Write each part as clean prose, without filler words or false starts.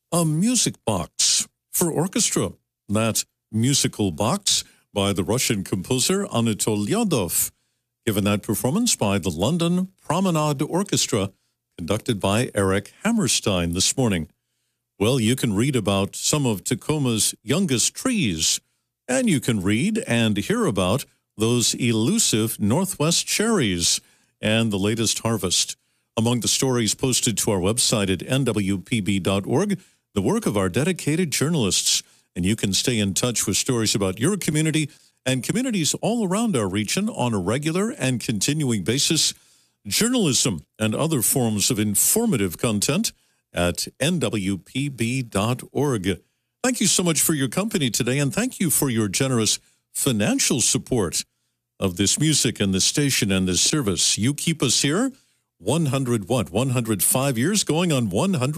A music box for orchestra. That musical box by the Russian composer Anatol Lyadov, given that performance by the London Promenade Orchestra, conducted by Eric Hammerstein this morning. Well, you can read about some of Tacoma's youngest trees, and you can read and hear about those elusive Northwest cherries and the latest harvest. Among the stories posted to our website at nwpb.org, the work of our dedicated journalists, and you can stay in touch with stories about your community and communities all around our region on a regular and continuing basis. Journalism and other forms of informative content at nwpb.org. Thank you so much for your company today, and thank you for your generous financial support of this music and this station and this service. You keep us here 105 years, going on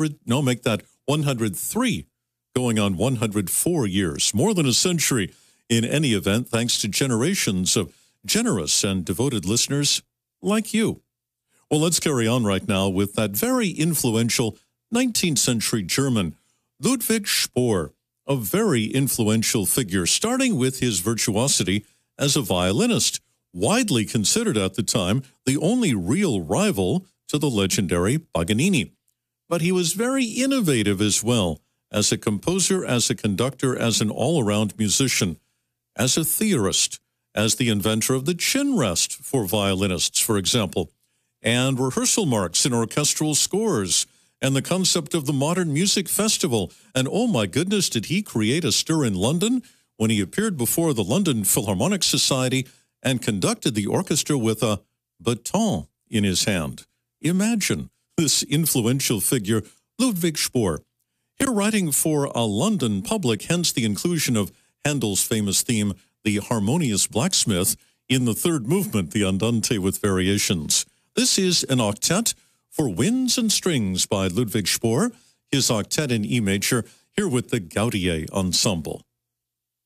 103, going on 104 years, more than a century in any event, thanks to generations of generous and devoted listeners like you. Well, let's carry on right now with that very influential 19th century German, Ludwig Spohr, a very influential figure, starting with his virtuosity as a violinist, widely considered at the time the only real rival to the legendary Paganini. But he was very innovative as well, as a composer, as a conductor, as an all-around musician, as a theorist, as the inventor of the chin rest for violinists, for example, and rehearsal marks in orchestral scores, and the concept of the Modern Music Festival. And oh my goodness, did he create a stir in London when he appeared before the London Philharmonic Society and conducted the orchestra with a baton in his hand. Imagine this influential figure, Ludwig Spohr, here writing for a London public, hence the inclusion of Handel's famous theme, the Harmonious Blacksmith, in the third movement, the Andante with variations. This is an octet for winds and strings by Ludwig Spohr, his octet in E major, here with the Gaudier Ensemble.